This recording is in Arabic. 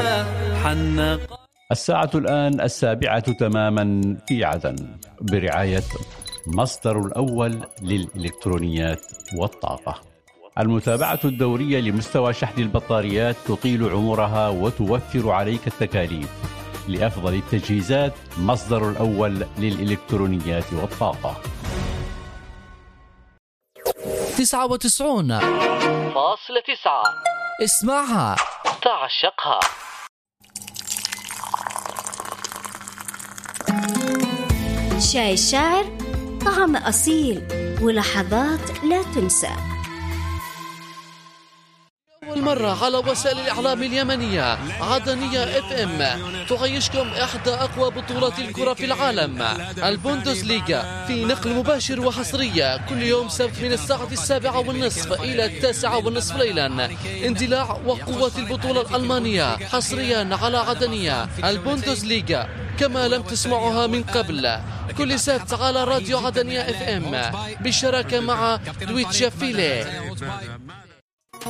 الساعة الآن 7:00 تماما في عدن برعاية مصدر الأول للإلكترونيات والطاقة. المتابعة الدورية لمستوى شحن البطاريات تطيل عمرها وتوفر عليك التكاليف. لأفضل التجهيزات مصدر الأول للإلكترونيات والطاقة. 99.9 اسمعها تعشقها. شاي الشاعر، طعم أصيل ولحظات لا تنسى. أول مرة على وسائل الإعلام اليمنية عدنية FM تعيشكم إحدى أقوى بطولات الكرة في العالم، البوندسليغا، في نقل مباشر وحصرية كل يوم سبت من الساعة 7:30 إلى 9:30 ليلا. اندلاع وقوة البطولة الألمانية حصريا على عدنية. البوندسليغا كما لم تسمعها من قبل، كل سبت على راديو عدنية FM بالشراكة مع دويتشا فيلي.